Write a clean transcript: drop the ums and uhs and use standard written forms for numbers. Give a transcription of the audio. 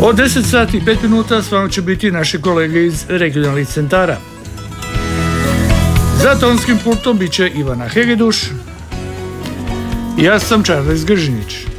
Od 10 sati i 5 minuta s vama će biti naši kolege iz regionalnih centara. Za tonskim pultom bit će Ivana Hegeduš. Ja sam Charles Gržinić.